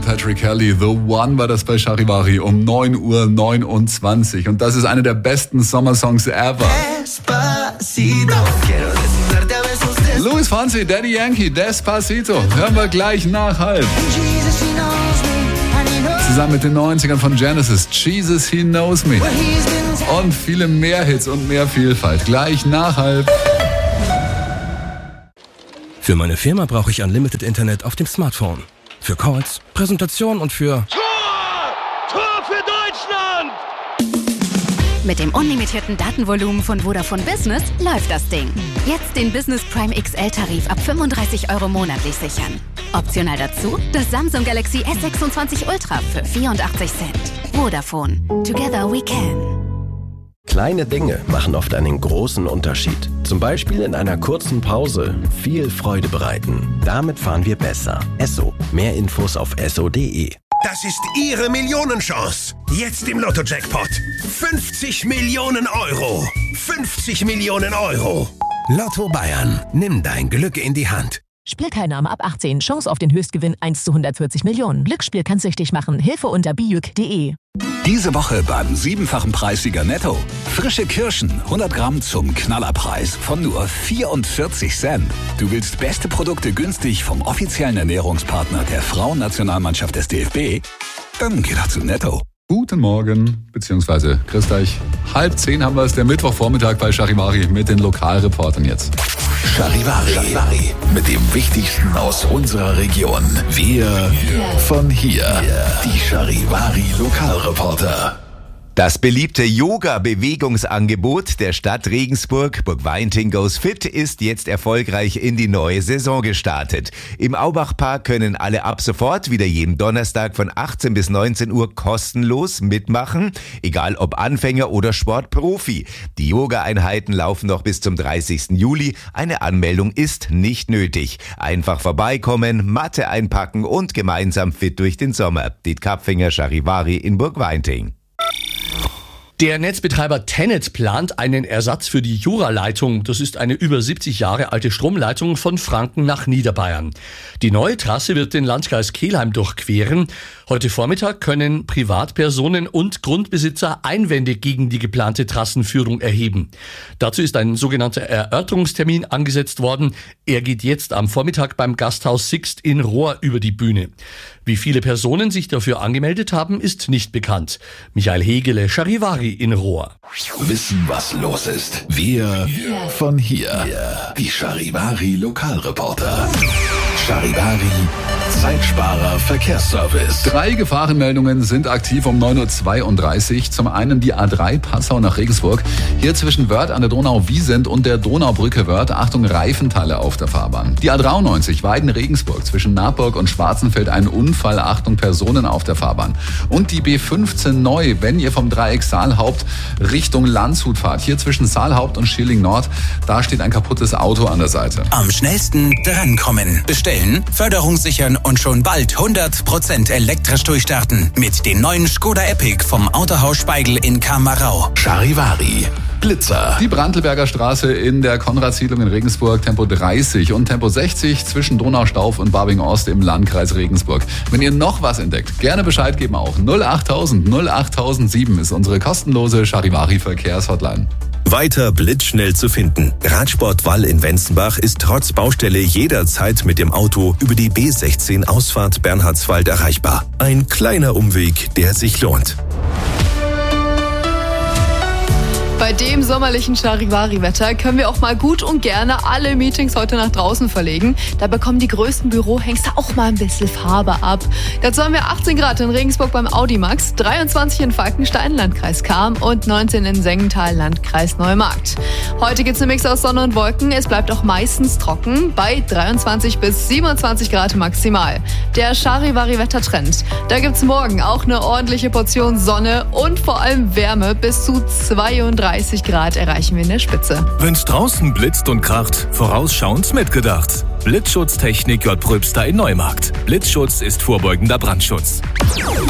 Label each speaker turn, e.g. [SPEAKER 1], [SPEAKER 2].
[SPEAKER 1] Patrick Kelly. The One war das bei Charivari um 9:29 Uhr. Und das ist eine der besten Sommersongs ever. Luis Fonsi, Daddy Yankee, Despacito. Hören wir gleich nach 1:30. Zusammen mit den 90ern von Genesis, Jesus, He Knows Me. Und viele mehr Hits und mehr Vielfalt. Gleich nach 1:30.
[SPEAKER 2] Für meine Firma brauche ich Unlimited Internet auf dem Smartphone. Für Calls, Präsentationen und für...
[SPEAKER 3] Tor für Deutschland!
[SPEAKER 4] Mit dem unlimitierten Datenvolumen von Vodafone Business läuft das Ding. Jetzt den Business Prime XL-Tarif ab 35 € monatlich sichern. Optional dazu das Samsung Galaxy S26 Ultra für 84 Cent. Vodafone. Together we can.
[SPEAKER 5] Kleine Dinge machen oft einen großen Unterschied. Zum Beispiel in einer kurzen Pause viel Freude bereiten. Damit fahren wir besser. Esso. Mehr Infos auf esso.de.
[SPEAKER 6] Das ist Ihre Millionenchance. Jetzt im Lotto-Jackpot. 50 Millionen Euro. 50 Millionen Euro. Lotto Bayern. Nimm dein Glück in die Hand.
[SPEAKER 7] Spielteilnahme ab 18. Chance auf den Höchstgewinn 1 zu 140 Millionen. Glücksspiel kann süchtig machen. Hilfe unter bijuk.de.
[SPEAKER 8] Diese Woche beim 7-fachen Preissieger Netto. Frische Kirschen, 100 Gramm zum Knallerpreis von nur 44 Cent. Du willst beste Produkte günstig vom offiziellen Ernährungspartner der Frauennationalmannschaft des DFB? Dann geh doch zu Netto.
[SPEAKER 1] Guten Morgen, beziehungsweise grüßt euch. 9:30 haben wir es, der Mittwochvormittag bei Charivari mit den Lokalreportern jetzt.
[SPEAKER 8] Charivari. Mit dem Wichtigsten aus unserer Region. Wir von hier. Die Charivari Lokalreporter.
[SPEAKER 9] Das beliebte Yoga-Bewegungsangebot der Stadt Regensburg, Burgweinting Goes Fit, ist jetzt erfolgreich in die neue Saison gestartet. Im Aubachpark können alle ab sofort wieder jeden Donnerstag von 18 bis 19 Uhr kostenlos mitmachen, egal ob Anfänger oder Sportprofi. Die Yoga-Einheiten laufen noch bis zum 30. Juli. Eine Anmeldung ist nicht nötig. Einfach vorbeikommen, Matte einpacken und gemeinsam fit durch den Sommer. Diet Kapfinger, Charivari in Burgweinting.
[SPEAKER 10] Der Netzbetreiber TenneT plant einen Ersatz für die Jura-Leitung. Das ist eine über 70 Jahre alte Stromleitung von Franken nach Niederbayern. Die neue Trasse wird den Landkreis Kelheim durchqueren. Heute Vormittag können Privatpersonen und Grundbesitzer Einwände gegen die geplante Trassenführung erheben. Dazu ist ein sogenannter Erörterungstermin angesetzt worden. Er geht jetzt am Vormittag beim Gasthaus Sixt in Rohr über die Bühne. Wie viele Personen sich dafür angemeldet haben, ist nicht bekannt. Michael Hegele, Charivari in Rohr.
[SPEAKER 8] Wissen, was los ist. Wir von hier. Die Charivari Lokalreporter. Charivari Zeitsparer Verkehrsservice.
[SPEAKER 1] 3 Gefahrenmeldungen sind aktiv um 9:32 Uhr. Zum einen die A3 Passau nach Regensburg. Hier zwischen Wörth an der Donau-Wiesent und der Donaubrücke Wörth. Achtung, Reifenteile auf der Fahrbahn. Die A93 Weiden-Regensburg zwischen Naburg und Schwarzenfeld. Ein Unfall. Achtung, Personen auf der Fahrbahn. Und die B15 neu, wenn ihr vom Dreieck Saalhaupt Richtung Landshut fahrt. Hier zwischen Saalhaupt und Schilling Nord. Da steht ein kaputtes Auto an der Seite.
[SPEAKER 11] Am schnellsten drankommen. Bestellen, Förderung sichern und schon bald 100% elektrisch durchstarten. Mit den neuen Skoda Epic vom Autohaus Speigl in Kamarau.
[SPEAKER 8] Charivari Blitzer.
[SPEAKER 1] Die Brantelberger Straße in der Konradsiedlung in Regensburg, Tempo 30 und Tempo 60 zwischen Donaustauf und Babing-Ost im Landkreis Regensburg. Wenn ihr noch was entdeckt, gerne Bescheid geben auch. 08000 08007 ist unsere kostenlose Charivari-Verkehrshotline.
[SPEAKER 12] Weiter blitzschnell zu finden. Radsport Wall in Wenzenbach ist trotz Baustelle jederzeit mit dem Auto über die B16 Ausfahrt Bernhardswald erreichbar. Ein kleiner Umweg, der sich lohnt.
[SPEAKER 13] Bei dem sommerlichen Charivari-Wetter können wir auch mal gut und gerne alle Meetings heute nach draußen verlegen. Da bekommen die größten Bürohengste auch mal ein bisschen Farbe ab. Dazu haben wir 18 Grad in Regensburg beim Audimax, 23 in Falkenstein, Landkreis Cham und 19 in Sengenthal, Landkreis Neumarkt. Heute gibt's einen Mix aus Sonne und Wolken. Es bleibt auch meistens trocken bei 23 bis 27 Grad maximal. Der Charivari-Wettertrend. Da gibt's morgen auch eine ordentliche Portion Sonne und vor allem Wärme. Bis zu 32 Grad erreichen wir in der Spitze.
[SPEAKER 14] Wenn's draußen blitzt und kracht, vorausschauend mitgedacht. Blitzschutztechnik J. Pröbster in Neumarkt. Blitzschutz ist vorbeugender Brandschutz.